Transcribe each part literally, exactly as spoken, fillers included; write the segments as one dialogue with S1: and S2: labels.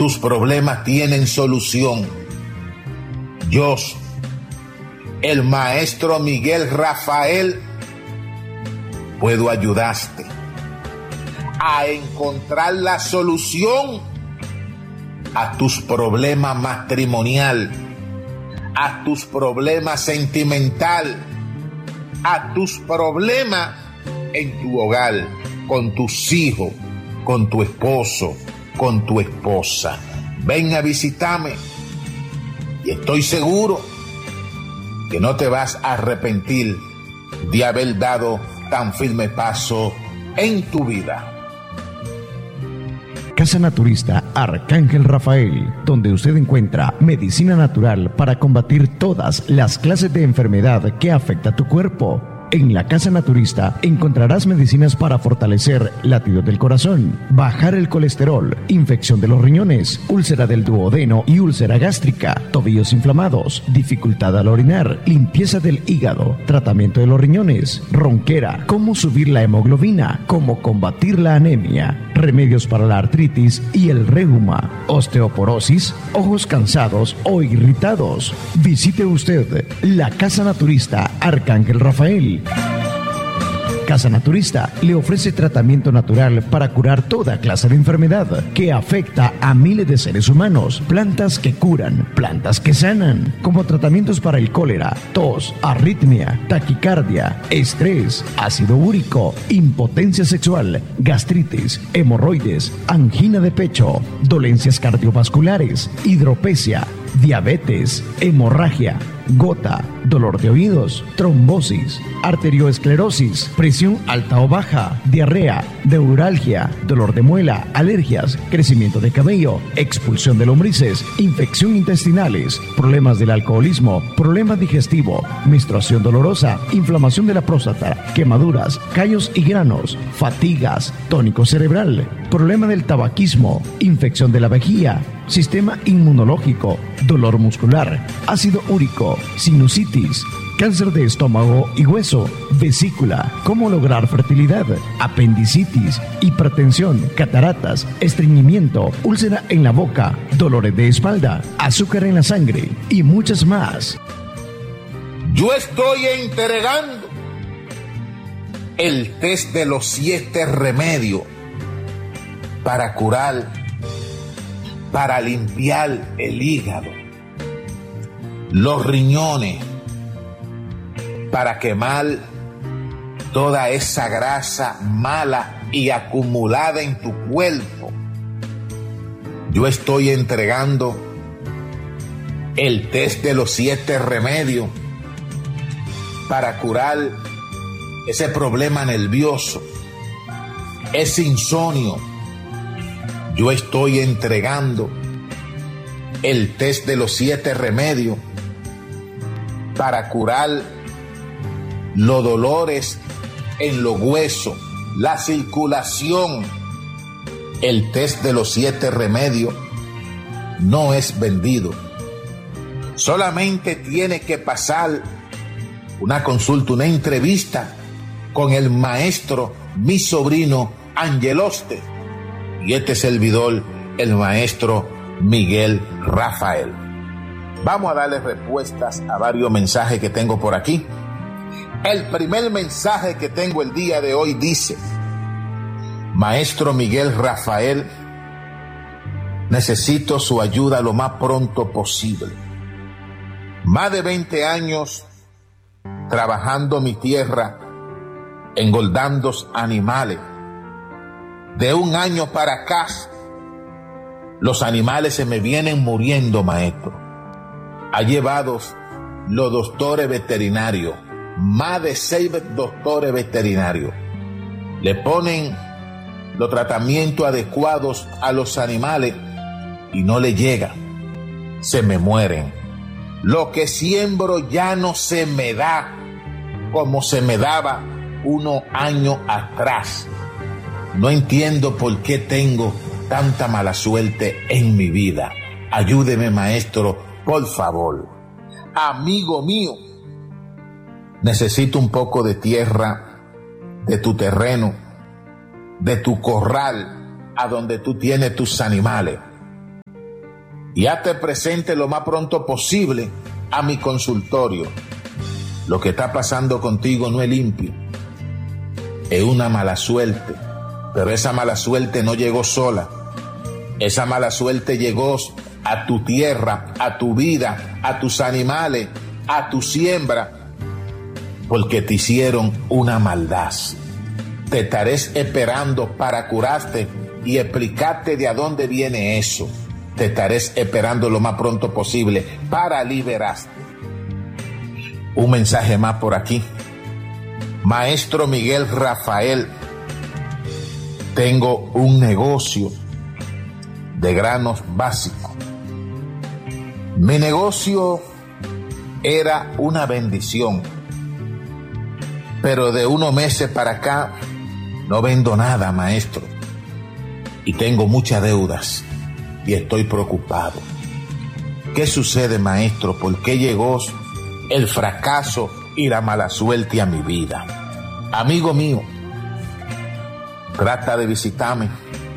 S1: tus problemas tienen solución. Yo, el maestro Miguel Rafael, puedo ayudarte a encontrar la solución a tus problemas matrimonial, a tus problemas sentimental, a tus problemas en tu hogar, con tus hijos, con tu esposo, con tu esposa. Ven a visitarme y estoy seguro que no te vas a arrepentir de haber dado tan firme paso en tu vida.
S2: Casa Naturista Arcángel Rafael, donde usted encuentra medicina natural para combatir todas las clases de enfermedad que afecta a tu cuerpo. En la Casa Naturista encontrarás medicinas para fortalecer latidos del corazón, bajar el colesterol, infección de los riñones, úlcera del duodeno y úlcera gástrica, tobillos inflamados, dificultad al orinar, limpieza del hígado, tratamiento de los riñones, ronquera, cómo subir la hemoglobina, cómo combatir la anemia, remedios para la artritis y el reuma, osteoporosis, ojos cansados o irritados. Visite usted la Casa Naturista Arcángel Rafael. Casa Naturista le ofrece tratamiento natural para curar toda clase de enfermedad que afecta a miles de seres humanos. Plantas que curan, plantas que sanan, como tratamientos para el cólera, tos, arritmia, taquicardia, estrés, ácido úrico, impotencia sexual, gastritis, hemorroides, angina de pecho, dolencias cardiovasculares, hidropesia, diabetes, hemorragia, gota, dolor de oídos, trombosis, arterioesclerosis, presión alta o baja, diarrea, neuralgia, dolor de muela, alergias, crecimiento de cabello, expulsión de lombrices, infección intestinales, problemas del alcoholismo, problema digestivo, menstruación dolorosa, inflamación de la próstata, quemaduras, callos y granos, fatigas, tónico cerebral, problema del tabaquismo, infección de la vejiga, sistema inmunológico, dolor muscular, ácido úrico, sinusitis, cáncer de estómago y hueso, vesícula, cómo lograr fertilidad, apendicitis, hipertensión, cataratas, estreñimiento, úlcera en la boca, dolores de espalda, azúcar en la sangre y muchas más.
S1: Yo estoy entregando el test de los siete remedios para curar, para limpiar el hígado, los riñones, para quemar toda esa grasa mala y acumulada en tu cuerpo. Yo estoy entregando el test de los siete remedios para curar ese problema nervioso, ese insomnio. Yo estoy entregando el test de los siete remedios para curar los dolores en los huesos, la circulación. El test de los siete remedios no es vendido. Solamente tiene que pasar una consulta, una entrevista con el maestro, mi sobrino Angeloste, y este servidor, el maestro Miguel Rafael. Vamos a darle respuestas a varios mensajes que tengo por aquí. El primer mensaje que tengo el día de hoy dice: Maestro Miguel Rafael, necesito su ayuda lo más pronto posible. Más de veinte años trabajando mi tierra, engordando animales. De un año para acá, los animales se me vienen muriendo, maestro. Ha llevado los doctores veterinarios, más de seis doctores veterinarios. Le ponen los tratamientos adecuados a los animales y no le llega. Se me mueren. Lo que siembro ya no se me da como se me daba unos años atrás. No entiendo por qué tengo tanta mala suerte en mi vida. Ayúdeme, maestro, por favor. Amigo mío, necesito un poco de tierra de tu terreno, de tu corral, a donde tú tienes tus animales. y hazte presente lo más pronto posible a mi consultorio. Lo que está pasando contigo no es limpio, es una mala suerte, pero esa mala suerte no llegó sola. Esa mala suerte llegó a tu tierra, a tu vida, a tus animales, a tu siembra, porque te hicieron una maldad. Te estaré esperando para curarte y explicarte de a dónde viene eso. Te estaré esperando lo más pronto posible para liberarte. Un mensaje más por aquí. Maestro Miguel Rafael, tengo un negocio de granos básicos. Mi negocio era una bendición, pero de unos meses para acá no vendo nada, maestro, y tengo muchas deudas y estoy preocupado. ¿Qué sucede, maestro? ¿Por qué llegó el fracaso y la mala suerte a mi vida? Amigo mío, trata de visitarme.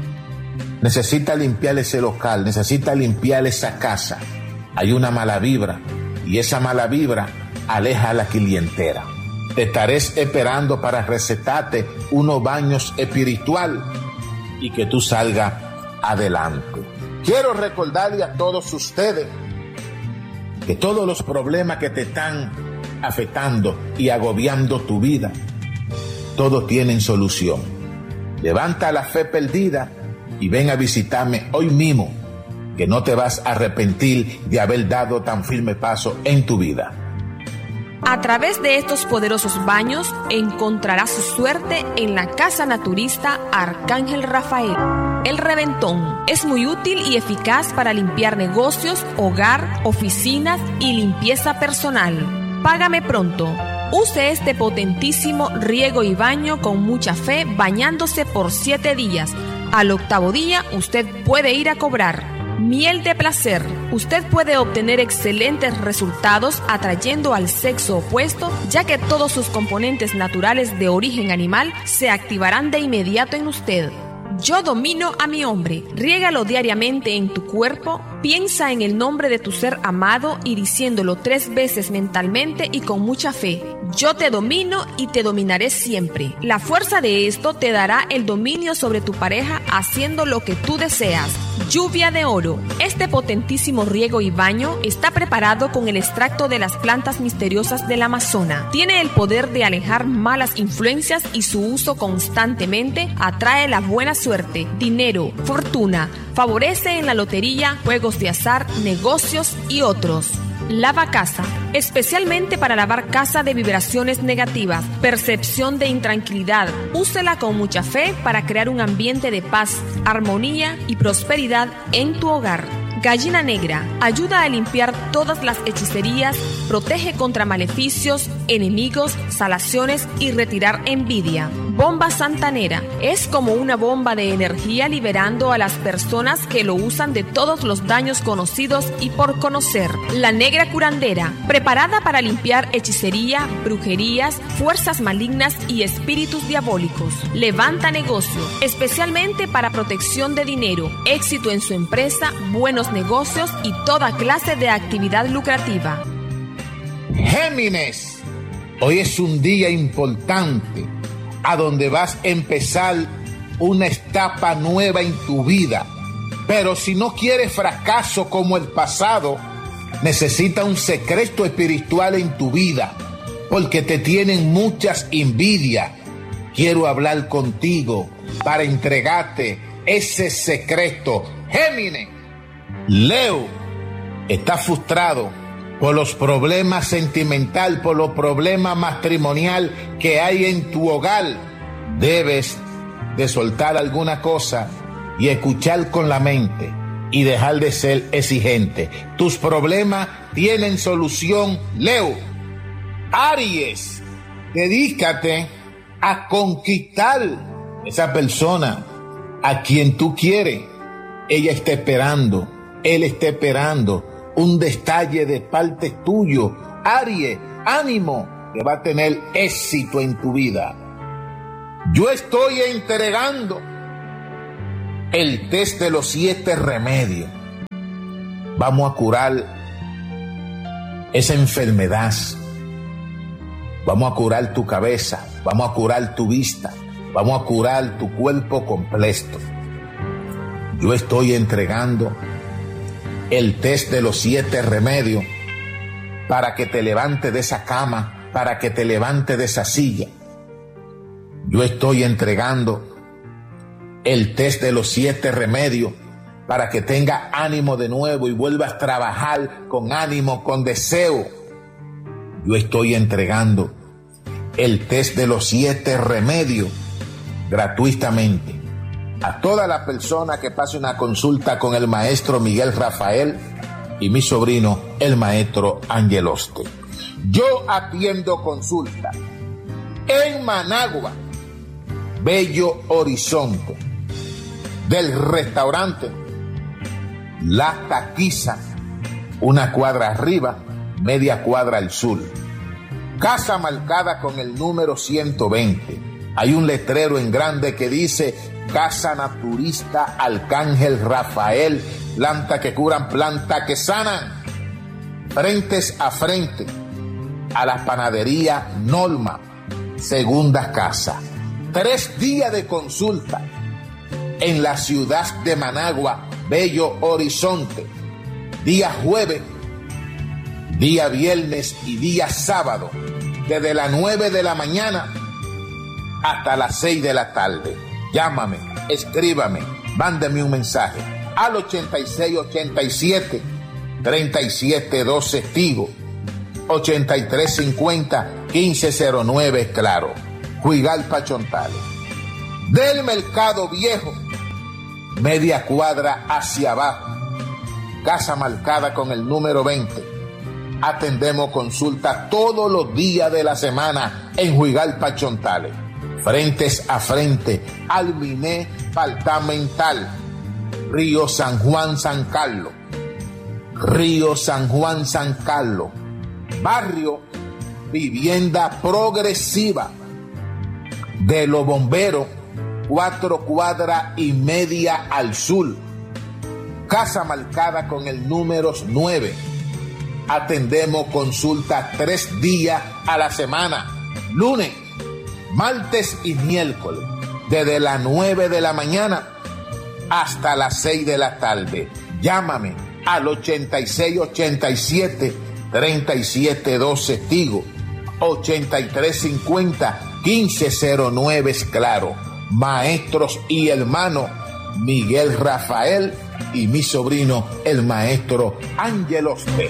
S1: Necesita limpiar ese local, necesita limpiar esa casa. Hay una mala vibra y esa mala vibra aleja a la clientela. Te estaré esperando para recetarte unos baños espiritual y que tú salgas adelante. Quiero recordarle a todos ustedes que todos los problemas que te están afectando y agobiando tu vida, todos tienen solución. Levanta la fe perdida y ven a visitarme hoy mismo, que no te vas a arrepentir de haber dado tan firme paso en tu vida.
S3: A través de estos poderosos baños encontrarás su suerte en la casa naturista Arcángel Rafael. El Reventón es muy útil y eficaz para limpiar negocios, hogar, oficinas y limpieza personal. Págame pronto. Use este potentísimo riego y baño con mucha fe, bañándose por siete días. Al octavo día usted puede ir a cobrar. Miel de placer. Usted puede obtener excelentes resultados atrayendo al sexo opuesto, ya que todos sus componentes naturales de origen animal se activarán de inmediato en usted. Yo domino a mi hombre. Riégalo diariamente en tu cuerpo. Piensa en el nombre de tu ser amado y diciéndolo tres veces mentalmente y con mucha fe. Yo te domino y te dominaré siempre. La fuerza de esto te dará el dominio sobre tu pareja haciendo lo que tú deseas. Lluvia de oro. Este potentísimo riego y baño está preparado con el extracto de las plantas misteriosas del Amazonas. Tiene el poder de alejar malas influencias y su uso constantemente atrae la buena suerte, dinero, fortuna, favorece en la lotería, juegos de azar, negocios y otros. Lava casa, especialmente para lavar casa de vibraciones negativas, percepción de intranquilidad. Úsela con mucha fe para crear un ambiente de paz, armonía y prosperidad en tu hogar. Gallina negra, ayuda a limpiar todas las hechicerías, protege contra maleficios, enemigos, salaciones y retirar envidia. Bomba santanera, es como una bomba de energía liberando a las personas que lo usan de todos los daños conocidos y por conocer. La negra curandera, preparada para limpiar hechicería, brujerías, fuerzas malignas y espíritus diabólicos. Levanta negocio, especialmente para protección de dinero, éxito en su empresa, buenos negocios y toda clase de actividad lucrativa.
S1: Géminis, hoy es un día importante a donde vas a empezar una etapa nueva en tu vida. Pero si no quieres fracaso como el pasado, necesitas un secreto espiritual en tu vida, porque te tienen muchas envidias. Quiero hablar contigo para entregarte ese secreto. Géminis. Leo, está frustrado por los problemas sentimentales, por los problemas matrimoniales que hay en tu hogar. Debes de soltar alguna cosa y escuchar con la mente y dejar de ser exigente. Tus problemas tienen solución, Leo. Aries, dedícate a conquistar esa persona a quien tú quieres. Ella está esperando, él está esperando un detalle de parte tuyo. Aries, ánimo, que va a tener éxito en tu vida. Yo estoy entregando el test de los siete remedios. Vamos a curar esa enfermedad. Vamos a curar tu cabeza, vamos a curar tu vista, vamos a curar tu cuerpo completo. Yo estoy entregando el test de los siete remedios para que te levantes de esa cama, para que te levantes de esa silla. Yo estoy entregando el test de los siete remedios para que tengas ánimo de nuevo y vuelvas a trabajar con ánimo, con deseo. Yo estoy entregando el test de los siete remedios gratuitamente a toda la persona que pase una consulta con el maestro Miguel Rafael y mi sobrino, el maestro Angeloste. Yo atiendo consulta en Managua, Bello Horizonte, del restaurante La Taquiza, una cuadra arriba, media cuadra al sur. Casa marcada con el número ciento veinte. Hay un letrero en grande que dice Casa Naturista Arcángel Rafael, planta que curan, planta que sanan. Frentes a frente a la panadería Norma, segunda casa. Tres días de consulta en la ciudad de Managua, Bello Horizonte. Día jueves, día viernes y día sábado, desde las nueve de la mañana hasta las seis de la tarde. Llámame, escríbame, mándeme un mensaje al ochenta y seis ochenta y siete treinta y siete doce Tigo, ochenta y tres cincuenta quince cero nueve Claro, Juigalpa Chontales. Del Mercado Viejo, media cuadra hacia abajo, casa marcada con el número veinte. Atendemos consulta todos los días de la semana en Juigalpa Chontales. Frentes a frente al Miné Departamental, Río San Juan, San Carlos. Río San Juan, San Carlos. Barrio Vivienda Progresiva de los Bomberos, cuatro cuadras y media al sur. Casa marcada con el número nueve. Atendemos consulta tres días a la semana, lunes, martes y miércoles, desde las nueve de la mañana hasta las seis de la tarde. Llámame al ochenta y seis ochenta y siete treinta y siete doce Tigo, ochenta y tres cincuenta quince cero nueve Claro. Maestros y hermanos Miguel Rafael y mi sobrino, el maestro Angeloste.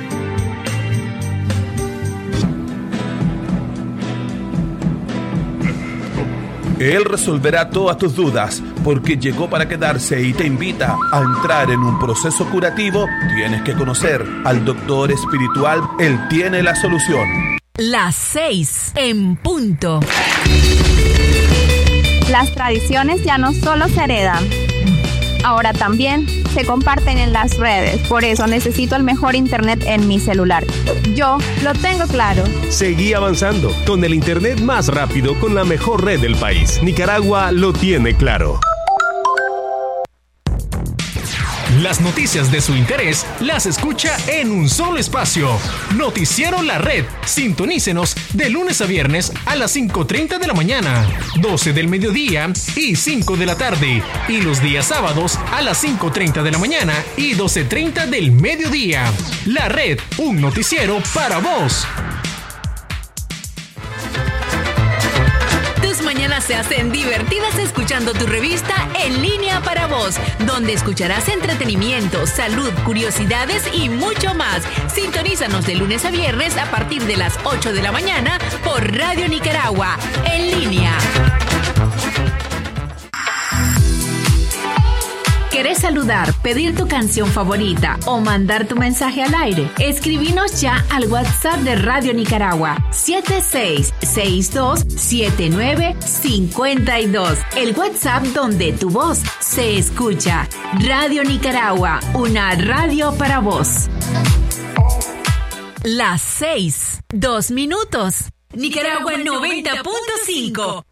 S4: Él resolverá todas tus dudas porque llegó para quedarse y te invita a entrar en un proceso curativo. Tienes que conocer al doctor espiritual. Él tiene la solución.
S3: Las seis en punto.
S5: Las tradiciones ya no solo se heredan, ahora también se comparten en las redes. Por eso necesito el mejor internet en mi celular. Yo lo tengo claro.
S6: Seguí avanzando con el internet más rápido con la mejor red del país. Nicaragua lo tiene claro.
S7: Las noticias de su interés las escucha en un solo espacio. Noticiero La Red. Sintonícenos de lunes a viernes a las cinco treinta de la mañana, doce del mediodía y cinco de la tarde. Y los días sábados a las cinco treinta de la mañana y doce treinta del mediodía. La Red, un noticiero para vos.
S3: Mañanas se hacen divertidas escuchando tu revista En Línea para Vos, donde escucharás entretenimiento, salud, curiosidades y mucho más. Sintonízanos de lunes a viernes a partir de las ocho de la mañana por Radio Nicaragua, En Línea. ¿Querés saludar, pedir tu canción favorita o mandar tu mensaje al aire? Escribinos ya al WhatsApp de Radio Nicaragua siete seis seis dos siete nueve cinco dos. El WhatsApp donde tu voz se escucha. Radio Nicaragua, una radio para vos. Las seis, dos minutos. Nicaragua noventa punto cinco.